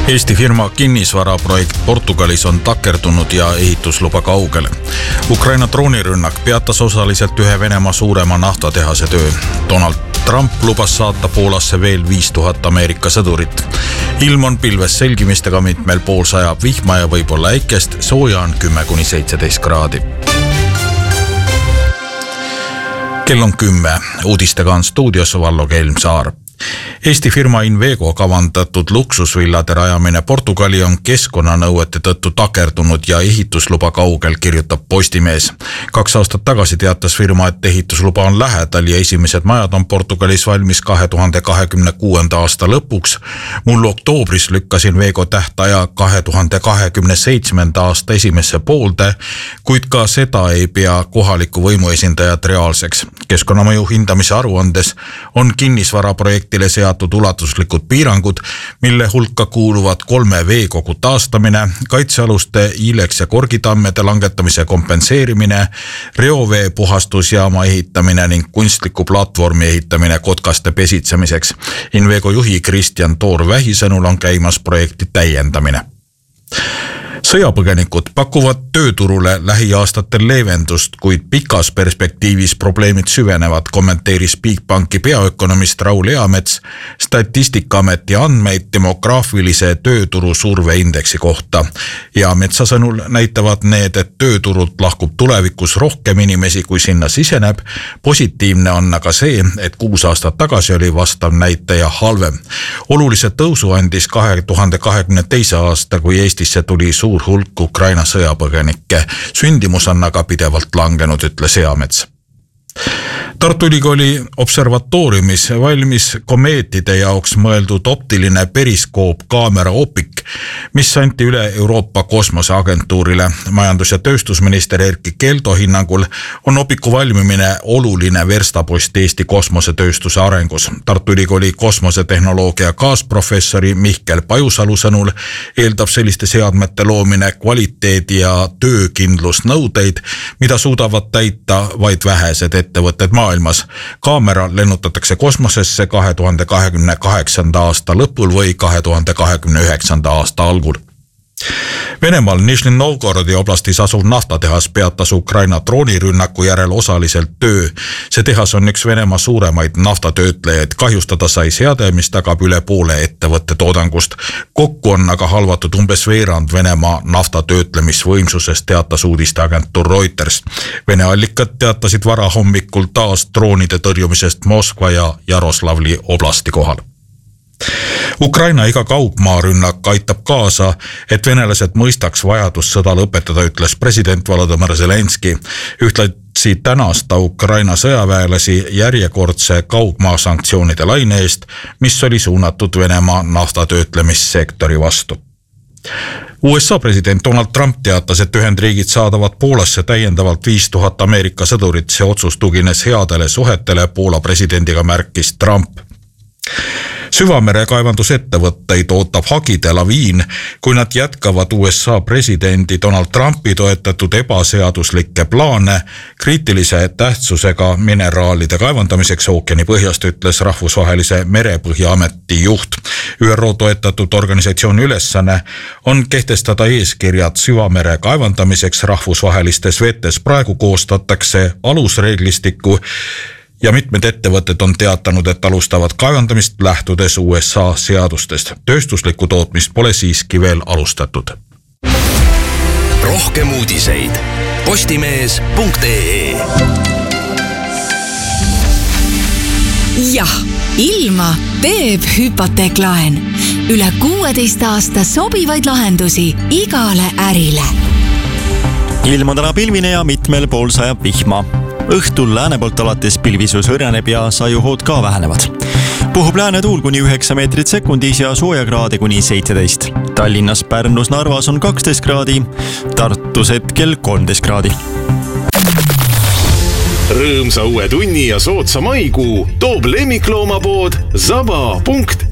Eesti firma kinnisvaraprojekt Portugalis on takerdunud ja ehitusluba kaugele. Ukraina droonirünnak peatas osaliselt ühe Venemaa suurema naftatehase töö. Donald Trump lubas saata Poolasse veel 5000 Ameerika sõdurit. Ilm on pilves selgimistega, mitmel pool sajab vihma ja võib-olla äikest, sooja on 10–17 kraadi. Kell on 10. Uudistega on stuudios Vallo Kelmsaar. Eesti firma Invego kavandatud luksusvillade rajamine Portugali on keskkonnanõuete tõttu takerdunud ja ehitusluba kaugel, kirjutab Postimees. 2 aastat tagasi teatas firma, et ehitusluba on lähedal ja esimesed majad on Portugalis valmis 2026. aasta lõpuks. Mullu oktoobris lükkas Invego tähtaja 2027. aasta esimesse poolde, kuid ka seda ei pea kohaliku võimu esindajad reaalseks. Keskkonnamõju hindamise aruandes on kinnisvaraprojektile seatud ulatuslikud piirangud, mille hulka kuuluvad 3 veekogu taastamine, kaitsealuste Ileks ja Korgitammede langetamise kompenseerimine, reovee puhastusjaama ehitamine ning kunstliku platvormi ehitamine kotkaste pesitsemiseks. Invego juhi Kristjan Toor-Vähi sõnul on käimas projekti täiendamine. Sõjapõgenikud pakuvad tööturule lähiaastatel leevendust, kuid pikas perspektiivis probleemid süvenevad, kommenteeris Bigbanki peaökonomist Raul Eamets Statistikaameti andmeid demograafilise tööturu surveindeksi kohta. Eametsa sõnul näitavad need, et tööturult lahkub tulevikus rohkem inimesi, kui sinna siseneb. Positiivne on aga see, et 6 aastat tagasi oli vastav näitaja halvem. Olulise tõusu andis 2022. aasta, kui Eestisse tuli suur hulk Ukraina sõjapõgenikke. Sündimus on aga pidevalt langenud, ütles Eamets. Tartu Ülikooli observatooriumis valmis komeetide jaoks mõeldud optiline periskoopkaamera Opik, mis anti üle Euroopa kosmoseagentuurile. Majandus- ja tööstusminister Erkki Keldo hinnangul on Opiku valmimine oluline verstapost Eesti kosmosetööstuse arengus. Tartu Ülikooli kosmosetehnoloogia kaasprofessori Mihkel Pajusalu sõnul eeldab selliste seadmete loomine kvaliteedi ja töökindlusnõudeid, mida suudavad täita vaid vähesed ettevõtted maailmas. Kaamera lennutatakse kosmosesse 2028. aasta lõpul või 2029. aasta algul. Venemaal Nižni Novgorodi oblastis asuv naftatehas peatas Ukraina droonirünnaku järel osaliselt töö. See tehas on üks Venemaa suuremaid naftatöötlejaid. Kahjustada sai seade, mis tagab üle poole ettevõtte toodangust. Kokku on aga halvatud umbes veerand Venemaa naftatöötlemisvõimsusest, teatas uudisteagentuur Reuters. Vene allikad teatasid varahommikul taas droonide tõrjumisest Moskva ja Jaroslavli oblasti kohal. Ukraina iga kaugmaarünnak aitab kaasa, et venelased mõistaks vajadus sõda lõpetada, ütles president Volodõmõr Zelenski. Ühtlasi tänas ta Ukraina sõjaväelasi järjekordse kaugmaa sanktsioonide laine eest, mis oli suunatud Venemaa naftatöötlemissektori vastu. USA president Donald Trump teatas, et Ühendriigid saadavad Poolasse täiendavalt 5000 Ameerika sõdurit. See otsus tugines headele suhetele Poola presidendiga, märkis Trump. Süvamere kaevandusettevõtteid ootab hagide laviin, kui nad jätkavad USA presidendi Donald Trumpi toetatud ebaseaduslikke plaane kriitilise tähtsusega mineraalide kaevandamiseks ookeani põhjast, ütles Rahvusvahelise Merepõhjaameti juht. ÜRO toetatud organisatsiooni ülesanne on kehtestada eeskirjad süvamere kaevandamiseks rahvusvahelistes vetes. Praegu koostatakse alusreeglistikku ja mitmed ettevõtted on teatanud, et alustavad kaevandamist lähtudes USA seadustest. Tööstuslikku tootmist pole siiski veel alustatud. Rohkem uudiseid postimees.ee. Jah, ilma teeb hüpoteeklaen. Üle 16 aasta sobivaid lahendusi igale ärile. Ilm on täna pilvine ja mitmel pool sajab vihma. Õhtul lääne poolt alates pilvisus hõrjaneb ja sajuhood ka vähenevad. Puhub lääne tuul kuni 9 meetrit sekundis ja soojakraade kuni 17. Tallinnas, Pärnus, Narvas on 12 kraadi, Tartus hetkel 13 kraadi. Rõõmsa uue tunni ja sootsa maikuu toob lemmikloomapood zaba.ee.